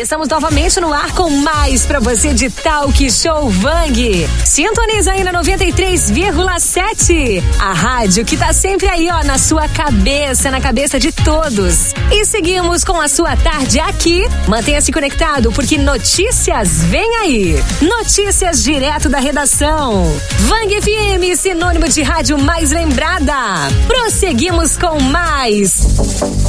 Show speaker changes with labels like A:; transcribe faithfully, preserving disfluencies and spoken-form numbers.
A: Estamos novamente no ar com mais pra você de Talk Show Vang. Sintoniza aí na noventa e três vírgula sete. A rádio que tá sempre aí, ó, na sua cabeça, na cabeça de todos. E seguimos com a sua tarde aqui. Mantenha-se conectado porque notícias vem aí. Notícias direto da redação. Vang F M, sinônimo de rádio mais lembrada. Prosseguimos com mais